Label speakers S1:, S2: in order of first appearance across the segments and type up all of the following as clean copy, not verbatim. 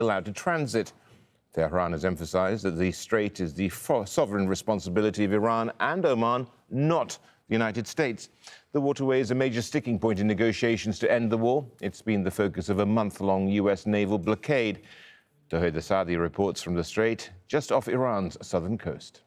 S1: allowed to transit. Tehran has emphasized that the strait is the sovereign responsibility of Iran and Oman, not the United States. The waterway is a major sticking point in negotiations to end the war. It's been the focus of a month-long U.S. naval blockade. Tohid Asadi reports from the strait, just off Iran's southern coast.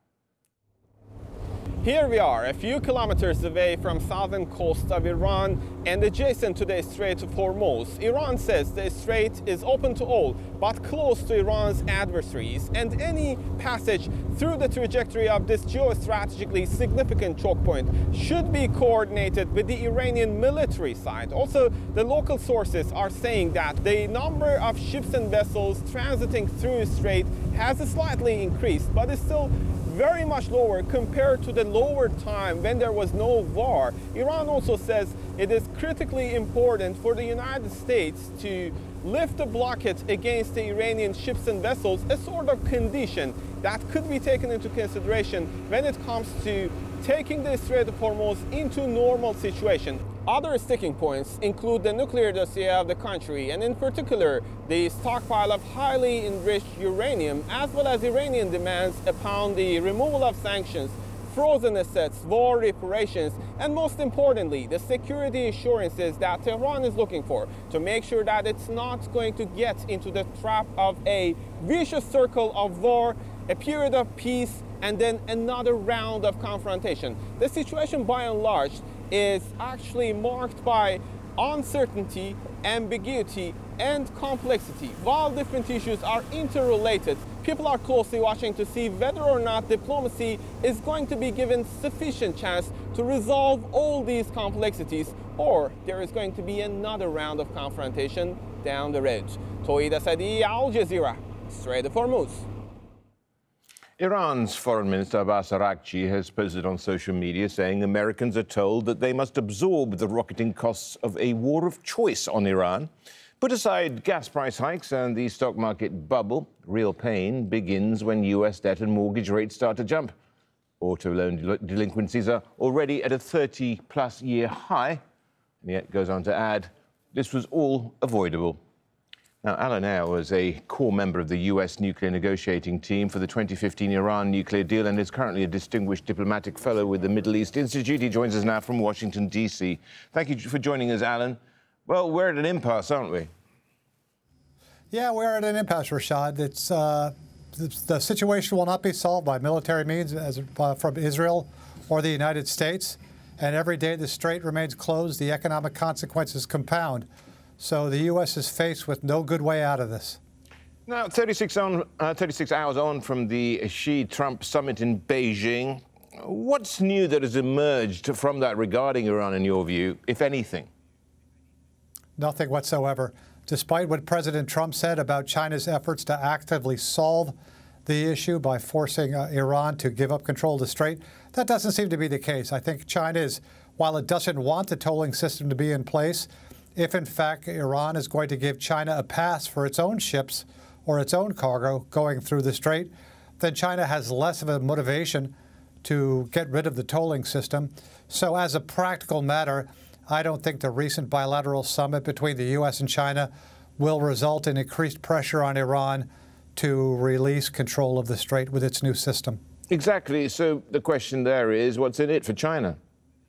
S2: Here we are, a few kilometers away from southern coast of Iran and adjacent to the Strait of Hormuz. Iran says the strait is open to all, but closed to Iran's adversaries, and any passage through the trajectory of this geostrategically significant choke point should be coordinated with the Iranian military side. Also, the local sources are saying that the number of ships and vessels transiting through the strait has slightly increased, but is still very much lower compared to the lower time when there was no war. Iran also says it is critically important for the United States to lift the blockade against the Iranian ships and vessels, a sort of condition that could be taken into consideration when it comes to taking the Strait of Hormuz into normal situation. Other sticking points include the nuclear dossier of the country, and in particular, the stockpile of highly enriched uranium, as well as Iranian demands upon the removal of sanctions, frozen assets, war reparations, and most importantly, the security assurances that Tehran is looking for to make sure that it's not going to get into the trap of a vicious circle of war, a period of peace, and then another round of confrontation. The situation by and large is actually marked by uncertainty, ambiguity, and complexity. While different issues are interrelated, people are closely watching to see whether or not diplomacy is going to be given sufficient chance to resolve all these complexities, or there is going to be another round of confrontation down the road. Tohid Asadi, Al Jazeera, Strait of Hormuz.
S1: Iran's Foreign Minister Abbas Araghchi has posted on social media saying Americans are told that they must absorb the rocketing costs of a war of choice on Iran. Put aside gas price hikes and the stock market bubble, real pain begins when U.S. debt and mortgage rates start to jump. Auto loan delinquencies are already at a 30-plus year high, and yet goes on to add, this was all avoidable. Now, Alan Eyal was a core member of the U.S. nuclear negotiating team for the 2015 Iran nuclear deal and is currently a distinguished diplomatic fellow with the Middle East Institute. He joins us now from Washington, D.C. Thank you for joining us, Alan. Well, we're at an impasse, aren't we?
S3: Yeah, we're at an impasse, Rashad. It's, the situation will not be solved by military means from Israel or the United States. And every day the strait remains closed, the economic consequences compound. So the U.S. is faced with no good way out of this.
S1: Now, 36 hours on from the Xi-Trump summit in Beijing, what's new that has emerged from that regarding Iran, in your view, if anything?
S3: Nothing whatsoever. Despite what President Trump said about China's efforts to actively solve the issue by forcing Iran to give up control of the strait, that doesn't seem to be the case. I think China is, while it doesn't want the tolling system to be in place, if, in fact, Iran is going to give China a pass for its own ships or its own cargo going through the strait, then China has less of a motivation to get rid of the tolling system. So as a practical matter, I don't think the recent bilateral summit between the U.S. and China will result in increased pressure on Iran to release control of the strait with its new system.
S1: Exactly. So the question there is, what's in it for China?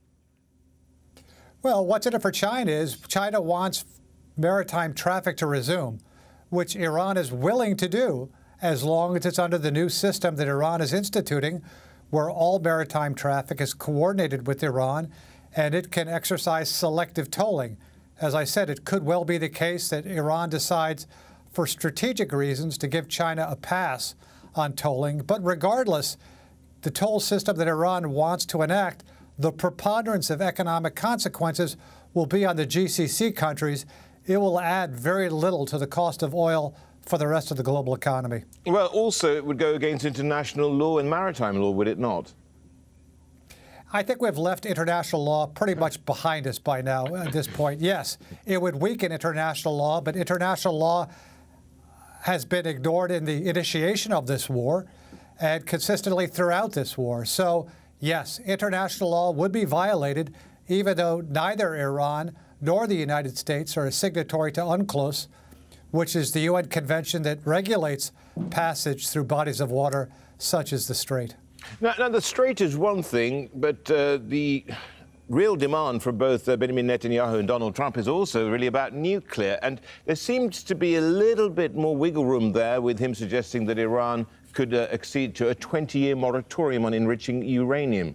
S3: Well, what's in it for China is China wants maritime traffic to resume, which Iran is willing to do as long as it's under the new system that Iran is instituting, where all maritime traffic is coordinated with Iran and it can exercise selective tolling. As I said, it could well be the case that Iran decides for strategic reasons to give China a pass on tolling. But regardless, the toll system that Iran wants to enact, the preponderance of economic consequences will be on the GCC countries. It will add very little to the cost of oil for the rest of the global economy.
S1: Well, also, it would go against international law and maritime law, would it not?
S3: I think we've left international law pretty much behind us by now at this point. Yes, it would weaken international law, but international law has been ignored in the initiation of this war and consistently throughout this war. So, yes, international law would be violated, even though neither Iran nor the United States are a signatory to UNCLOS, which is the UN convention that regulates passage through bodies of water such as the Strait.
S1: Now the Strait is one thing, but the real demand from both Benjamin Netanyahu and Donald Trump is also really about nuclear. And there seems to be a little bit more wiggle room there, with him suggesting that Iran could accede to a 20-year moratorium on enriching uranium.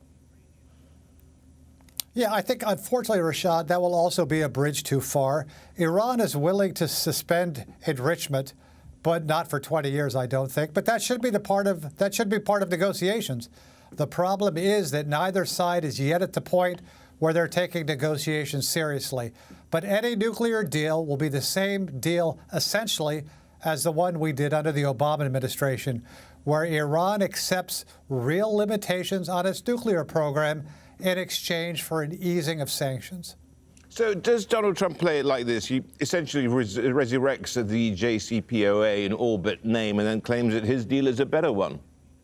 S3: Yeah, I think, unfortunately, Rashad, that will also be a bridge too far. Iran is willing to suspend enrichment, but not for 20 years, I don't think. But that should be part of negotiations. The problem is that neither side is yet at the point where they're taking negotiations seriously. But any nuclear deal will be the same deal, essentially, as the one we did under the Obama administration, where Iran accepts real limitations on its nuclear program in exchange for an easing of sanctions.
S1: So does Donald Trump play it like this? He essentially resurrects the JCPOA in all but name and then claims that his deal is a better one.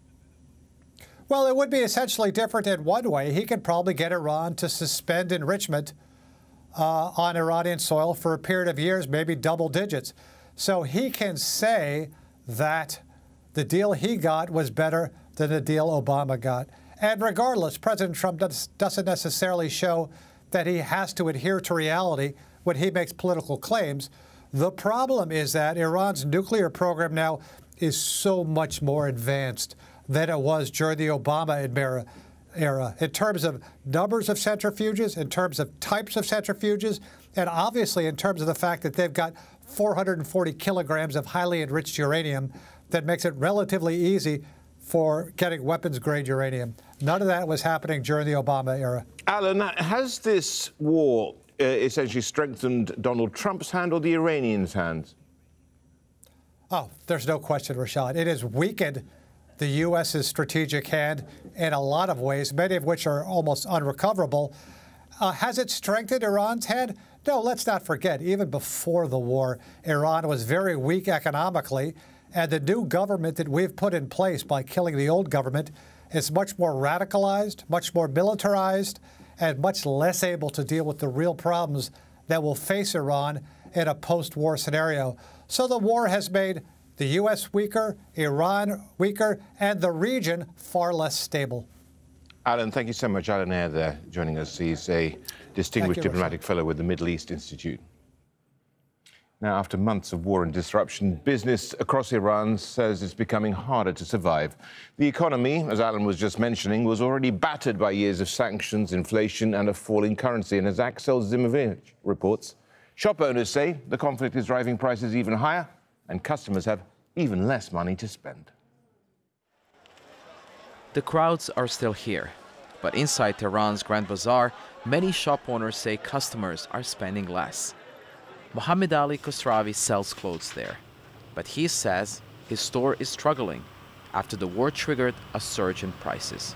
S3: Well, it would be essentially different in one way. He could probably get Iran to suspend enrichment on Iranian soil for a period of years, maybe double digits. So he can say that the deal he got was better than the deal Obama got. And regardless, President Trump doesn't necessarily show that he has to adhere to reality when he makes political claims. The problem is that Iran's nuclear program now is so much more advanced than it was during the Obama era in terms of numbers of centrifuges, in terms of types of centrifuges, and obviously in terms of the fact that they've got 440 kilograms of highly enriched uranium that makes it relatively easy for getting weapons-grade uranium. None of that was happening during the Obama era.
S1: Alan, has this war essentially strengthened Donald Trump's hand or the Iranians' hands?
S3: Oh, there's no question, Rashad. It has weakened the U.S.'s strategic hand in a lot of ways, many of which are almost unrecoverable. Has it strengthened Iran's hand? No, let's not forget, even before the war, Iran was very weak economically, and the new government that we've put in place by killing the old government is much more radicalized, much more militarized, and much less able to deal with the real problems that will face Iran in a post-war scenario. So the war has made the U.S. weaker, Iran weaker, and the region far less stable.
S1: Alan, thank you so much. Alan Ayer there joining us. He's a distinguished diplomatic fellow with the Middle East Institute. Now, after months of war and disruption, business across Iran says it's becoming harder to survive. The economy, as Alan was just mentioning, was already battered by years of sanctions, inflation and a falling currency. And as Axel Zimovich reports, shop owners say the conflict is driving prices even higher and customers have even less money to spend.
S4: The crowds are still here, but inside Tehran's Grand Bazaar, many shop owners say customers are spending less. Mohammed Ali Khosravi sells clothes there, but he says his store is struggling after the war triggered a surge in prices.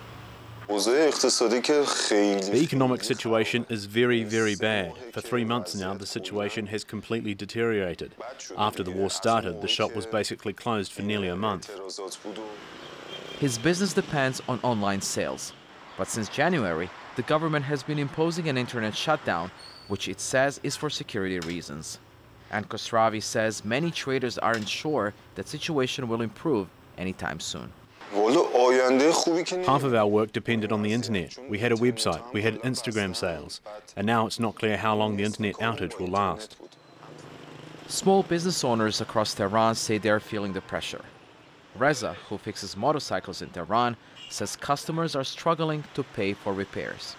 S5: The economic situation is very, very bad. For 3 months now, the situation has completely deteriorated. After the war started, the shop was basically closed for nearly a month.
S4: His business depends on online sales, but since January, the government has been imposing an internet shutdown, which it says is for security reasons. And Khosravi says many traders aren't sure that situation will improve anytime soon.
S5: Half of our work depended on the internet. We had a website, we had Instagram sales, and now it's not clear how long the internet outage will last.
S4: Small business owners across Tehran say they're feeling the pressure. Reza, who fixes motorcycles in Tehran, says customers are struggling to pay for repairs.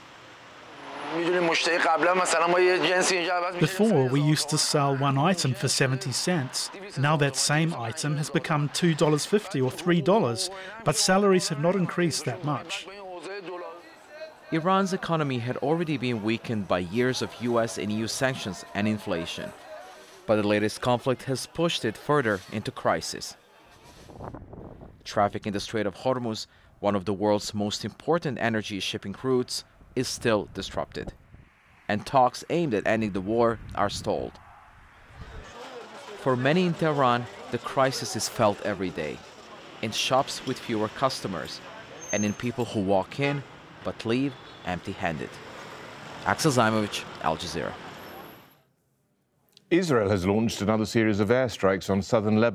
S6: Before, we used to sell one item for 70 cents. Now that same item has become $2.50 or $3, but salaries have not increased that much.
S4: Iran's economy had already been weakened by years of US and EU sanctions and inflation. But the latest conflict has pushed it further into crisis. Traffic in the Strait of Hormuz, one of the world's most important energy shipping routes, is still disrupted, and talks aimed at ending the war are stalled. For many in Tehran, the crisis is felt every day, in shops with fewer customers, and in people who walk in but leave empty-handed. Axel Zimovich, Al Jazeera.
S1: Israel has launched another series of airstrikes on southern Lebanon.